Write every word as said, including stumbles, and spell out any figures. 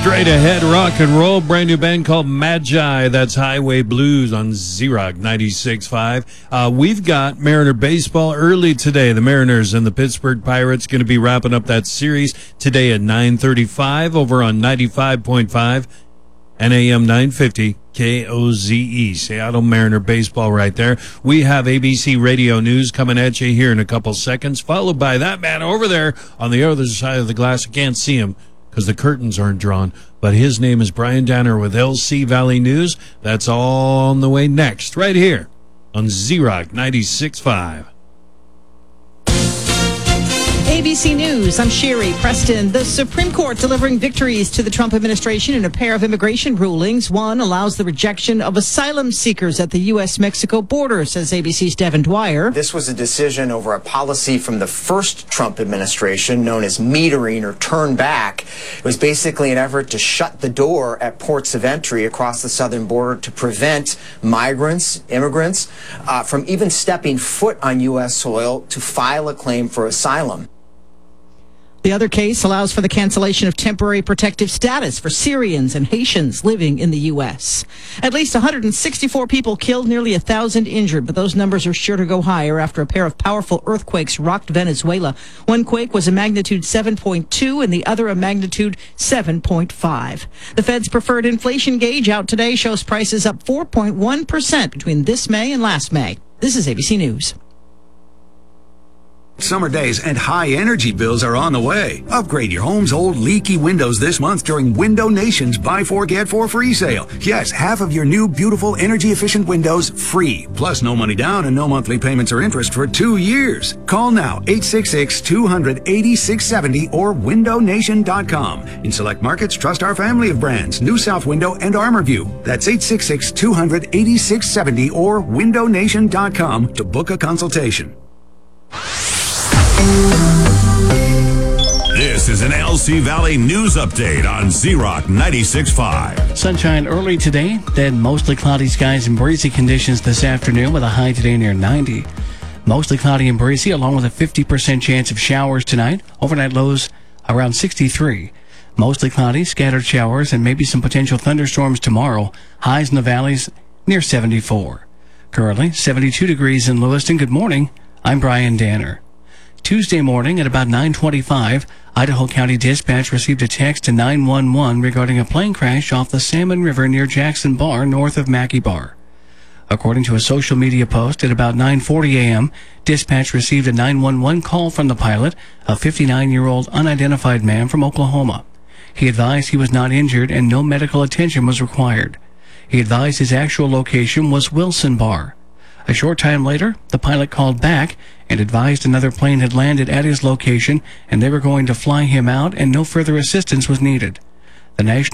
Straight ahead rock and roll, brand new band called Magi. That's Highway Blues on Z-Rock ninety-six point five. Uh, we've got Mariner baseball early today. The Mariners and the Pittsburgh Pirates going to be wrapping up that series today at nine thirty-five over on ninety-five point five and A M nine fifty K O Z E. Seattle Mariner baseball right there. We have A B C Radio News coming at you here in a couple seconds, followed by that man over there on the other side of the glass. I can't see him because the curtains aren't drawn, but his name is Brian Danner with L C Valley News. That's all on the way next, right here on Z-Rock ninety-six point five. A B C News, I'm Sherry Preston. The Supreme Court delivering victories to the Trump administration in a pair of immigration rulings. One allows the rejection of asylum seekers at the U S Mexico border, says A B C's Devin Dwyer. This was a decision over a policy from the first Trump administration known as metering or turn back. It was basically an effort to shut the door at ports of entry across the southern border to prevent migrants, immigrants, uh, from even stepping foot on U S soil to file a claim for asylum. The other case allows for the cancellation of temporary protective status for Syrians and Haitians living in the U S. At least one hundred sixty-four people killed, nearly one thousand injured, but those numbers are sure to go higher after a pair of powerful earthquakes rocked Venezuela. One quake was a magnitude seven point two and the other a magnitude seven point five. The Fed's preferred inflation gauge out today shows prices up four point one percent between this May and last May. This is A B C News. Summer days and high energy bills are on the way. Upgrade your home's old leaky windows this month during Window Nation's Buy Four Get Four free sale. Yes, half of your new beautiful energy efficient windows free. Plus no money down and no monthly payments or interest for two years. Call now eight six six, two hundred, eighty-six seventy or window nation dot com. In select markets, trust our family of brands, New South Window and Armorview. That's eight six six, two hundred, eighty-six seventy or window nation dot com to book a consultation. This is an L C Valley News Update on Z-Rock ninety-six point five. Sunshine early today, then mostly cloudy skies and breezy conditions this afternoon with a high today near ninety. Mostly cloudy and breezy along with a fifty percent chance of showers tonight. Overnight lows around sixty-three. Mostly cloudy, scattered showers, and maybe some potential thunderstorms tomorrow. Highs in the valleys near seventy-four. Currently seventy-two degrees in Lewiston. Good morning. I'm Brian Danner. Tuesday morning at about nine twenty-five, Idaho County Dispatch received a text to nine one one regarding a plane crash off the Salmon River near Jackson Bar, north of Mackey Bar. According to a social media post, at about nine forty a.m., dispatch received a nine one one call from the pilot, a fifty-nine-year-old unidentified man from Oklahoma. He advised he was not injured and no medical attention was required. He advised his actual location was Wilson Bar. A short time later, the pilot called back and advised another plane had landed at his location and they were going to fly him out and no further assistance was needed. The National